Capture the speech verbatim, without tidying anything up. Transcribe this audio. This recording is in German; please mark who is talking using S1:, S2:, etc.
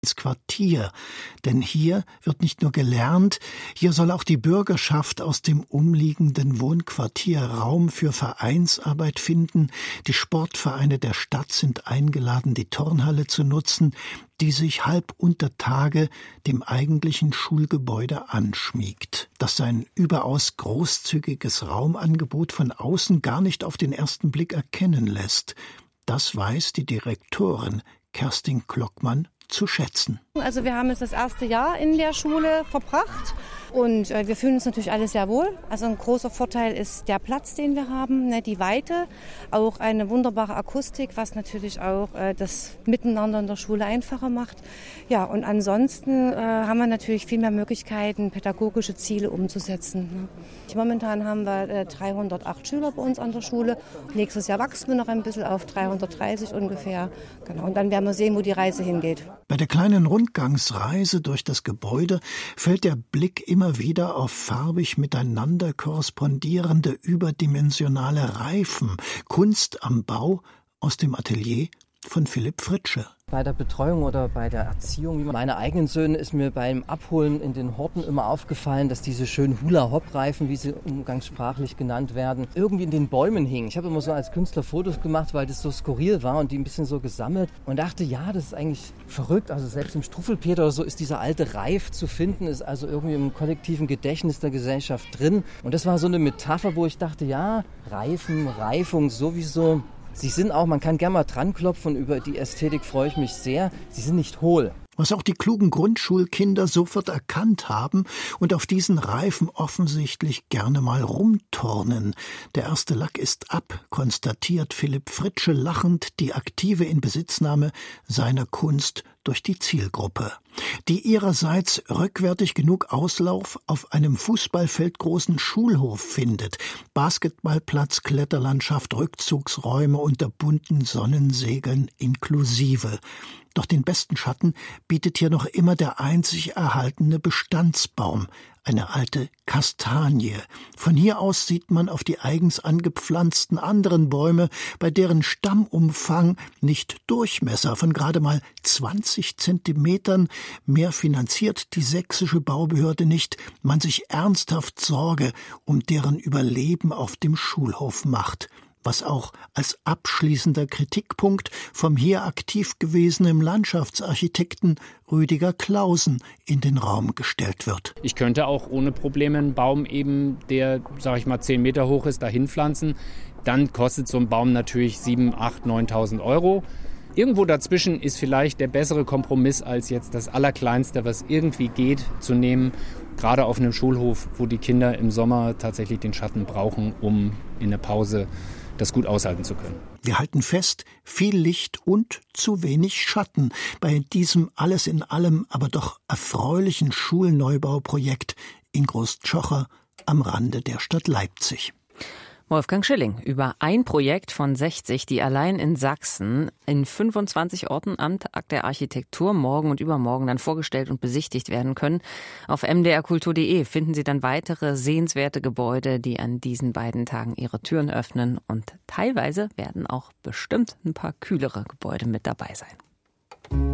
S1: ins Quartier, denn hier wird nicht nur gelernt, hier soll auch die Bürgerschaft aus dem umliegenden Wohnquartier Raum für Vereinsarbeit finden. Die Sportvereine der Stadt sind eingeladen, die Turnhalle zu nutzen, die sich halb unter Tage dem eigentlichen Schulgebäude anschmiegt, das sein überaus großzügiges Raumangebot von außen gar nicht auf den ersten Blick erkennen lässt. Das weiß die Direktorin Kerstin Klockmann zu schätzen.
S2: Also wir haben jetzt das erste Jahr in der Schule verbracht und äh, wir fühlen uns natürlich alle sehr wohl. Also ein großer Vorteil ist der Platz, den wir haben, ne, die Weite, auch eine wunderbare Akustik, was natürlich auch äh, das Miteinander in der Schule einfacher macht. Ja, und ansonsten äh, haben wir natürlich viel mehr Möglichkeiten, pädagogische Ziele umzusetzen. Ne. Momentan haben wir äh, dreihundertacht Schüler bei uns an der Schule. Nächstes Jahr wachsen wir noch ein bisschen auf dreihundertdreißig ungefähr. Genau. Und dann werden wir sehen, wo die Reise hingeht.
S1: Bei der kleinen Rundgangsreise durch das Gebäude fällt der Blick immer wieder auf farbig miteinander korrespondierende überdimensionale Reifen, Kunst am Bau aus dem Atelier von Philipp Fritsche.
S3: Bei der Betreuung oder bei der Erziehung meiner eigenen Söhne ist mir beim Abholen in den Horten immer aufgefallen, dass diese schönen Hula-Hop-Reifen, wie sie umgangssprachlich genannt werden, irgendwie in den Bäumen hingen. Ich habe immer so als Künstler Fotos gemacht, weil das so skurril war und die ein bisschen so gesammelt und dachte, ja, das ist eigentlich verrückt. Also selbst im Struffelpeter oder so ist dieser alte Reif zu finden, ist also irgendwie im kollektiven Gedächtnis der Gesellschaft drin. Und das war so eine Metapher, wo ich dachte, ja, Reifen, Reifung sowieso. Sie sind auch, man kann gerne mal dran klopfen, über die Ästhetik freue ich mich sehr. Sie sind nicht hohl.
S1: Was auch die klugen Grundschulkinder sofort erkannt haben und auf diesen Reifen offensichtlich gerne mal rumturnen. Der erste Lack ist ab, konstatiert Philipp Fritsche lachend die aktive Inbesitznahme seiner Kunst durch die Zielgruppe, die ihrerseits rückwärtig genug Auslauf auf einem fußballfeldgroßen Schulhof findet. Basketballplatz, Kletterlandschaft, Rückzugsräume unter bunten Sonnensegeln inklusive. Doch den besten Schatten bietet hier noch immer der einzig erhaltene Bestandsbaum, eine alte Kastanie. Von hier aus sieht man auf die eigens angepflanzten anderen Bäume, bei deren Stammumfang, nicht Durchmesser von gerade mal zwanzig Zentimetern, mehr finanziert die sächsische Baubehörde nicht, man sich ernsthaft Sorge um deren Überleben auf dem Schulhof macht. Was auch als abschließender Kritikpunkt vom hier aktiv gewesenen Landschaftsarchitekten Rüdiger Clausen in den Raum gestellt wird.
S4: Ich könnte auch ohne Probleme einen Baum eben, der, sag ich mal, zehn Meter hoch ist, dahin pflanzen. Dann kostet so ein Baum natürlich sieben, acht, neuntausend Euro. Irgendwo dazwischen ist vielleicht der bessere Kompromiss, als jetzt das Allerkleinste, was irgendwie geht, zu nehmen. Gerade auf einem Schulhof, wo die Kinder im Sommer tatsächlich den Schatten brauchen, um in der Pause das gut aushalten zu können.
S1: Wir halten fest, viel Licht und zu wenig Schatten bei diesem alles in allem aber doch erfreulichen Schulneubauprojekt in Großtschocher am Rande der Stadt Leipzig.
S5: Wolfgang Schilling über ein Projekt von sechzig, die allein in Sachsen in fünfundzwanzig Orten am Tag der Architektur morgen und übermorgen dann vorgestellt und besichtigt werden können. Auf m d r kultur punkt d e finden Sie dann weitere sehenswerte Gebäude, die an diesen beiden Tagen ihre Türen öffnen. Und teilweise werden auch bestimmt ein paar kühlere Gebäude mit dabei sein.